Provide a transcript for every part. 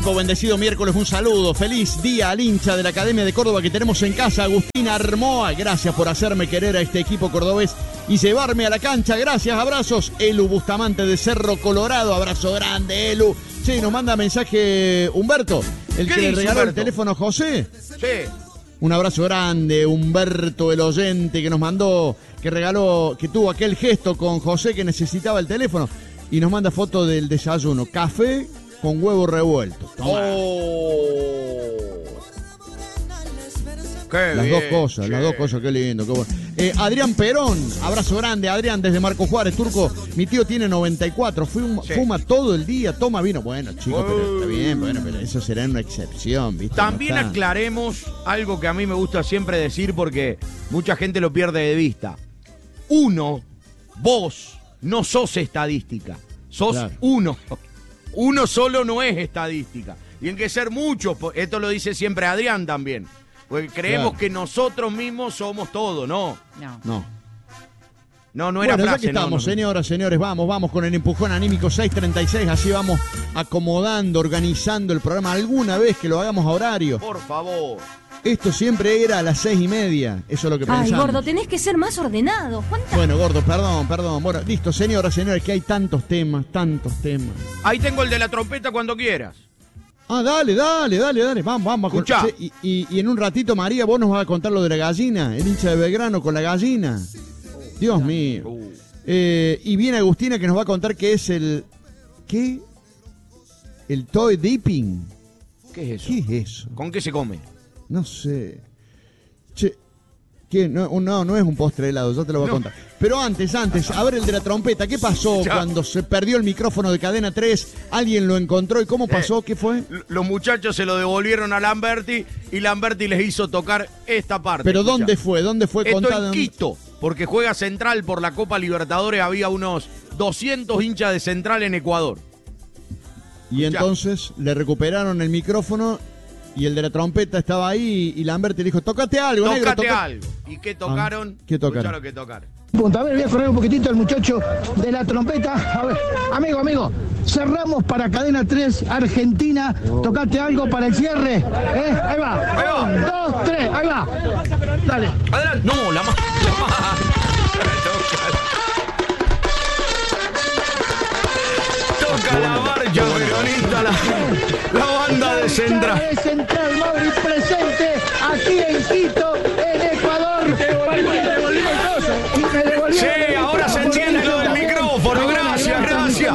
equipo, bendecido miércoles, un saludo, feliz día al hincha de la Academia de Córdoba que tenemos en casa, Agustín Armoa. Gracias por hacerme querer a este equipo cordobés y llevarme a la cancha. Gracias, abrazos. Elu Bustamante de Cerro Colorado, abrazo grande, Elu. Sí, nos manda mensaje Humberto, el que le regaló Humberto el teléfono a José. Sí. Un abrazo grande, Humberto, el oyente que nos mandó, que regaló, que tuvo aquel gesto con José que necesitaba el teléfono. Y nos manda foto del desayuno, café con huevo revuelto. Tomá. Qué las bien, dos cosas, qué lindo, qué bueno. Adrián Perón, abrazo grande, Adrián, desde Marco Juárez, Turco. Mi tío tiene 94, fuma todo el día, toma vino. Bueno, chicos, pero está bien, bueno, pero eso será una excepción, ¿viste? También no aclaremos algo que a mí me gusta siempre decir porque mucha gente lo pierde de vista. Vos no sos estadística, sos claro. uno. Uno solo no es estadística. Tienen que ser muchos, esto lo dice siempre Adrián también. Porque creemos que nosotros mismos somos todo, ¿no? No era bueno, frase. Ya que estamos, señoras, señores, vamos con el empujón anímico 6:36, así vamos acomodando, organizando el programa. Alguna vez que lo hagamos a horario. Por favor. Esto siempre era a las 6:30, eso es lo que pensamos. Ay, Gordo, tenés que ser más ordenado. Bueno, Gordo, perdón. Bueno, listo, señoras, señores, que hay tantos temas. Ahí tengo el de la trompeta cuando quieras. Ah, dale. Vamos. Escuchá. Y en un ratito, María, vos nos vas a contar lo de la gallina, el hincha de Belgrano con la gallina. Dios mío. Y viene Agustina que nos va a contar qué es el... ¿Qué? El toy dipping. ¿Qué es eso? ¿Qué es eso? ¿Con qué se come? No sé. Che, ¿qué? No es un postre helado, yo te lo voy a contar. Pero antes, a ver el de la trompeta. ¿Qué pasó cuando se perdió el micrófono de Cadena 3? ¿Alguien lo encontró? ¿Y cómo pasó? ¿Qué fue? Los muchachos se lo devolvieron a Lamberti y Lamberti les hizo tocar esta parte. ¿Pero dónde fue? Esto Contado en Quito, porque juega Central por la Copa Libertadores. Había unos 200 hinchas de Central en Ecuador. Y entonces le recuperaron el micrófono y el de la trompeta estaba ahí y Lamberti le dijo, tócate algo, negro. Tócate algo. ¿Y qué tocaron? ¿Qué tocaron? Escuchá lo que tocaron. A ver, voy a correr un poquitito al muchacho de la trompeta. A ver, amigo, cerramos para Cadena 3, Argentina. Tocate algo para el cierre. Ahí va. 1, 2, 3, ahí va. Dale. Adelante. No, la más. Toca la marcha peronista, la banda de Central. De Central, Mauri, presente aquí en Quito, en Ecuador. Sí, ahora se entiende lo del micrófono. Gracias.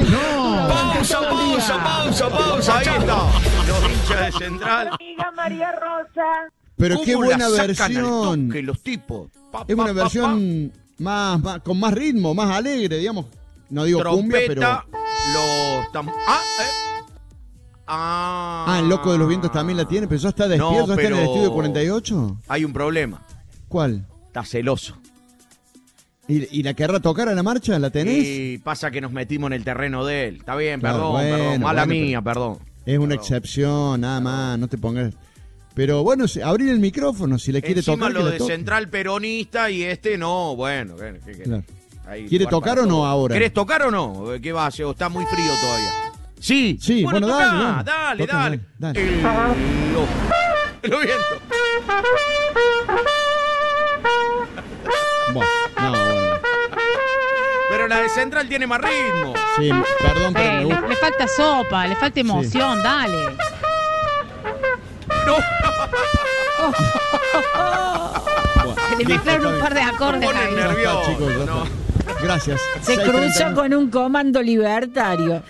Pausa. Ahí está. Los hinchas de Central. Amiga María Rosa. Pero qué buena versión. Que los tipos. Es una versión más con más ritmo, más alegre, digamos. No digo cumbia, pero... el Loco de los Vientos también la tiene, pero ya está despierto, ¿ya está en el estudio 48? Hay un problema. ¿Cuál? Está celoso. ¿Y la querrá tocar a la marcha? ¿La tenés? Y pasa que nos metimos en el terreno de él. Está bien, claro, perdón. Mala mía, perdón. Es una excepción, nada más, no te pongas... Pero bueno, abrir el micrófono, si le quiere tocar. Encima lo de Central peronista y no, bueno. Claro. ¿Quiere tocar o no ahora? ¿Querés tocar o no? ¿Qué va a hacer? ¿Está muy frío todavía? Sí, bueno, dale. Dale. Lo viento. Bueno. Pero la de Central tiene más ritmo. Sí, perdón, pero me gusta. Le falta sopa, le falta emoción, dale. No. Le mezclaron un par de acordes Ponen ahí. nervioso. Chicos, gracias. Se cruzó con un comando libertario.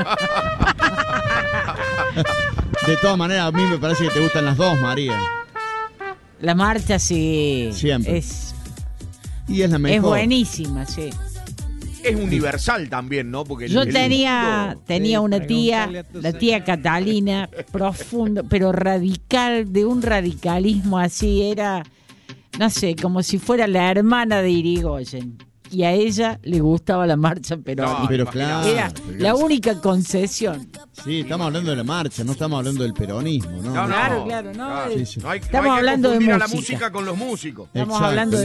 De todas maneras, a mí me parece que te gustan las dos, María. La marcha sí. Siempre. Y es la mejor. Es buenísima, sí. Es universal también, ¿no? Porque yo tenía una tía, la tía Catalina, profundo, pero radical, de un radicalismo así, era, no sé, como si fuera la hermana de Irigoyen. Y a ella le gustaba la marcha peronista. Pero claro. Era la única concesión. Sí, estamos hablando de la marcha, no estamos hablando del peronismo, ¿no? Claro, no. Sí. No hay Estamos que hablando de confundir a la música. música con los músicos. Estamos hablando de